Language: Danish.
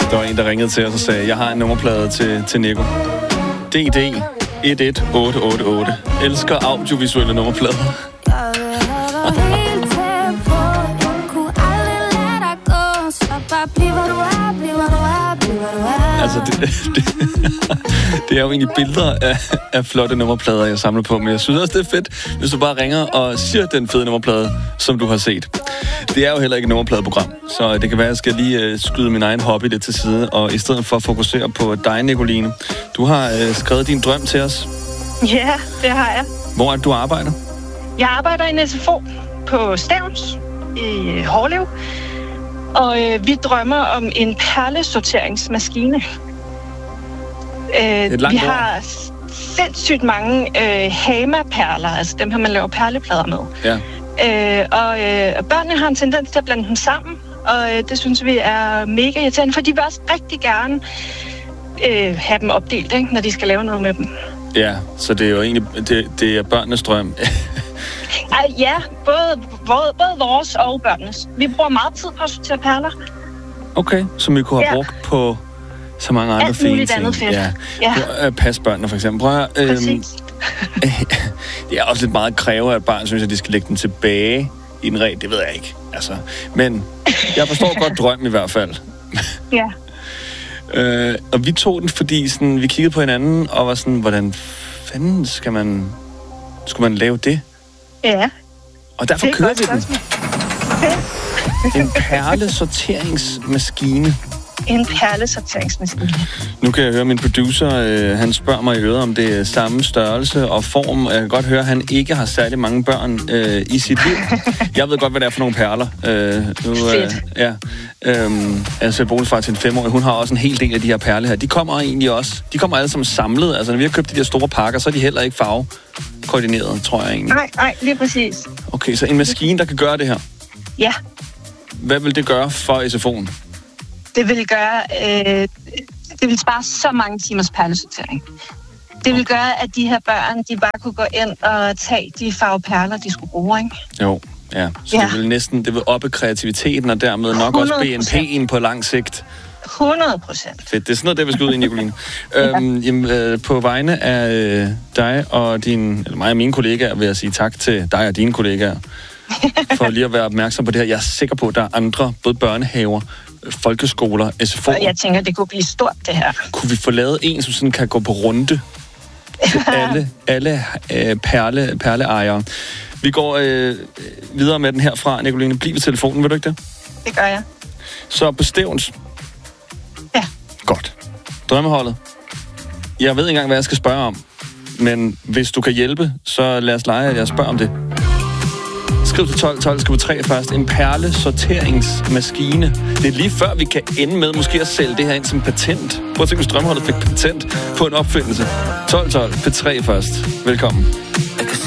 Der var en, der ringede til os og sagde, jeg har en nummerplade til Nico. DD 11888. Elsker audiovisuelle nummerplader. Altså, det er jo egentlig billeder af flotte nummerplader, jeg samler på. Men jeg synes også, det er fedt, hvis du bare ringer og siger den fede nummerplade, som du har set. Det er jo heller ikke et nummerpladeprogram, så det kan være, at jeg skal lige skyde min egen hobby lidt til side, og i stedet for at fokusere på dig, Nicoline. Du har skrevet din drøm til os. Ja, det har jeg. Hvor er det, du arbejder? Jeg arbejder i en SFO på Stevns i Hårlev. Og vi drømmer om en perlesorteringsmaskine. Vi har sindssygt mange Hama-perler, altså dem her, man laver perleplader med. Ja. Og børnene har en tendens til at blande dem sammen, og det synes vi er mega irriterende, for de vil også rigtig gerne have dem opdelt, ikke, når de skal lave noget med dem. Ja, så det er jo egentlig det er børnenes drøm. Ja, både vores og børnenes. Vi bruger meget tid på at sortere perler. Okay, som vi kunne have brugt på så mange andre fine ting. Andet fedt. Ja. Pas børnene, for eksempel. Prøv at høre, det er også lidt meget kræve, at barn synes, at de skal lægge den tilbage i en regel. Det ved jeg ikke. Altså, men jeg forstår godt drømmen i hvert fald. Ja. Og vi tog den, fordi sådan, vi kiggede på hinanden og var sådan, hvordan fanden skulle man lave det? Ja. Og derfor kører vi den. Okay. En perlesorteringsmaskine. En perlesorteringsmaskine. Nu kan jeg høre, min producer, han spørger mig i øret, om det er samme størrelse og form. Jeg kan godt høre, at han ikke har særlig mange børn i sit liv. Jeg ved godt, hvad det er for nogle perler. Altså, Boligfar til en 5-årig, hun har også en hel del af de her perle her. De kommer alle sammen samlet. Altså, når vi har købt de der store pakker, så er de heller ikke farvekoordineret, tror jeg egentlig. Nej, lige præcis. Okay, så en maskine, der kan gøre det her? Ja. Hvad vil det gøre for SFO'en? Det vil gøre, det vil spare så mange timers perlesortering. Det vil gøre, at de her børn, de bare kunne gå ind og tage de farveperler, de skulle bruge, ikke? Jo, ja. Så det vil oppe kreativiteten, og dermed nok 100%. Også BNP'en på lang sigt. 100%. Fedt, det er sådan noget, der vil skal ud i, Nicoline. På vegne af dig og mig og mine kollegaer, vil jeg sige tak til dig og dine kollegaer, for lige at være opmærksom på det her. Jeg er sikker på, at der er andre, både børnehaver, folkeskoler, SFO'er. Jeg tænker, det kunne blive stort, det her. Kunne vi få lavet en, som sådan kan gå på runde til alle perleejere? Vi går videre med den herfra, Nicoline. Bliv ved telefonen, vil du ikke det? Det gør jeg. Så på Stevns. Ja. Godt. Drømmeholdet. Jeg ved ikke engang, hvad jeg skal spørge om. Men hvis du kan hjælpe, så lad os lege, at jeg spørger om det. Skriv til 12, skriv 3 først. En perlesorteringsmaskine. Det er lige før, vi kan ende med måske at sælge det her ind som patent. Prøv at tænke, hvis Drømmeholdet fik patent på en opfindelse. 12, P3 først. Velkommen.